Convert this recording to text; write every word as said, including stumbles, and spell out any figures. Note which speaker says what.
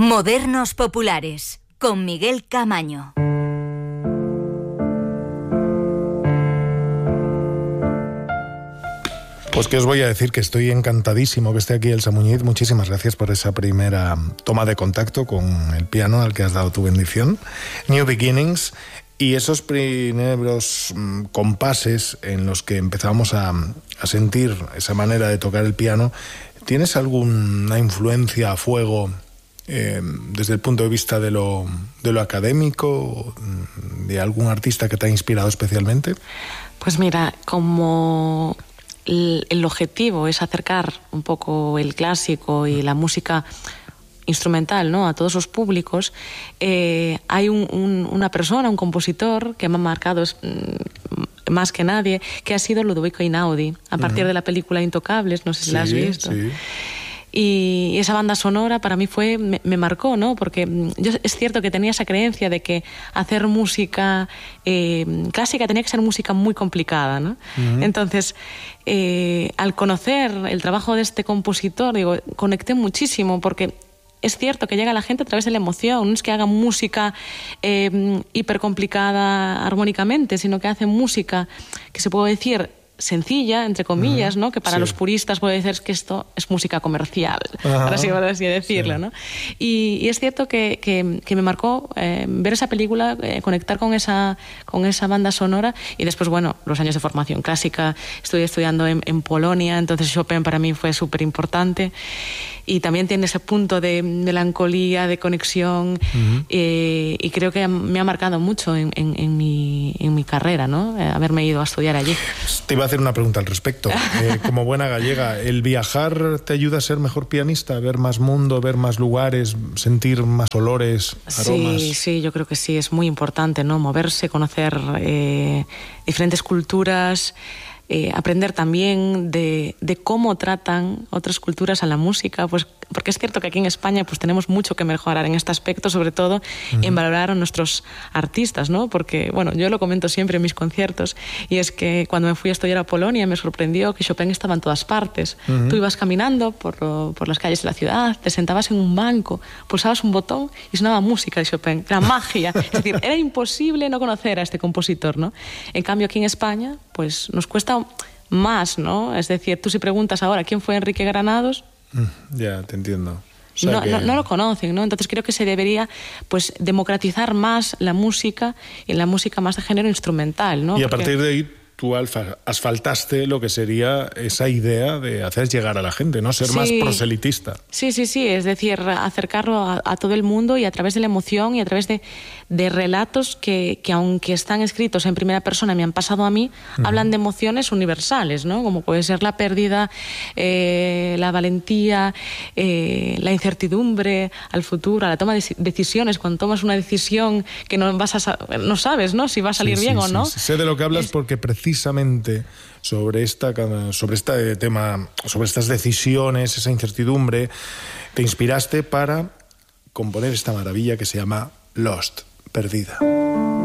Speaker 1: Modernos Populares, con Miguel Camaño.
Speaker 2: Pues que os voy a decir que estoy encantadísimo que esté aquí Elsa Muñiz. Muchísimas gracias por esa primera toma de contacto con el piano al que has dado tu bendición. New Beginnings. Y esos primeros mmm, compases en los que empezamos a, a sentir esa manera de tocar el piano, ¿tienes alguna influencia a fuego eh, desde el punto de vista de lo, de lo académico, de algún artista que te ha inspirado especialmente?
Speaker 3: Pues mira, como el, el objetivo es acercar un poco el clásico y la música instrumental, ¿no?, a todos los públicos, eh, hay un, un, una persona, un compositor que me ha marcado mm, más que nadie, que ha sido Ludovico Einaudi, a partir uh-huh. de la película Intocables, no sé si sí, la has visto. Sí. Y esa banda sonora para mí fue, me, me marcó, ¿no? Porque yo, es cierto que tenía esa creencia de que hacer música eh, clásica tenía que ser música muy complicada, ¿no? Uh-huh. Entonces, eh, al conocer el trabajo de este compositor, digo, conecté muchísimo, porque es cierto que llega a la gente a través de la emoción, no es que hagan música eh, hiper complicada armónicamente, sino que hacen música que se puede decir sencilla, entre comillas, uh-huh. ¿no? Que para sí. los puristas puede decir que esto es música comercial, uh-huh. para así, para así decirlo, sí. ¿no? Y, y es cierto que, que, que me marcó eh, ver esa película, eh, conectar con esa, con esa banda sonora, y después, bueno, los años de formación clásica, estuve estudiando en, en Polonia, entonces Chopin para mí fue súper importante, y también tiene ese punto de melancolía, de conexión, uh-huh. eh, y creo que me ha marcado mucho en, en, en, mi, en mi carrera, ¿no? Eh, haberme ido a estudiar allí.
Speaker 2: Te iba a hacer una pregunta al respecto. Eh, como buena gallega, ¿el viajar te ayuda a ser mejor pianista? ¿Ver más mundo, ver más lugares, sentir más olores, aromas?
Speaker 3: Sí, sí, yo creo que sí, es muy importante, ¿no? Moverse, conocer eh, diferentes culturas, Eh, aprender también de, de cómo tratan otras culturas a la música, pues porque es cierto que aquí en España pues tenemos mucho que mejorar en este aspecto, sobre todo uh-huh. en valorar a nuestros artistas, ¿no? Porque, bueno, yo lo comento siempre en mis conciertos, y es que cuando me fui a estudiar a Polonia me sorprendió que Chopin estaba en todas partes. Uh-huh. Tú ibas caminando por, por las calles de la ciudad, te sentabas en un banco, pulsabas un botón y sonaba música de Chopin, era magia. Es decir, era imposible no conocer a este compositor, ¿no? En cambio aquí en España pues nos cuesta más, ¿no? Es decir, tú si preguntas ahora quién fue Enrique Granados,
Speaker 2: mm, ya te entiendo. O sea
Speaker 3: no,
Speaker 2: que...
Speaker 3: no, no lo conocen, ¿no? Entonces creo que se debería pues democratizar más la música, y la música más de género instrumental, ¿no?
Speaker 2: Y a
Speaker 3: Porque...
Speaker 2: partir de ahí tú alfa, asfaltaste lo que sería esa idea de hacer llegar a la gente, ¿no? Ser sí. más proselitista.
Speaker 3: Sí, sí, sí, es decir, acercarlo a, a todo el mundo, y a través de la emoción y a través de, de relatos que, que, aunque están escritos en primera persona, me han pasado a mí, uh-huh. hablan de emociones universales, ¿no? Como puede ser la pérdida, eh, la valentía, eh, la incertidumbre al futuro, a la toma de decisiones, cuando tomas una decisión que no, vas a, no sabes, ¿no? Si va a salir sí, bien
Speaker 2: sí,
Speaker 3: o no.
Speaker 2: Sí, sí. Sé de lo que hablas
Speaker 3: es...
Speaker 2: porque precisamente precisamente sobre esta sobre este tema, sobre estas decisiones, esa incertidumbre, te inspiraste para componer esta maravilla que se llama Lost, Perdida.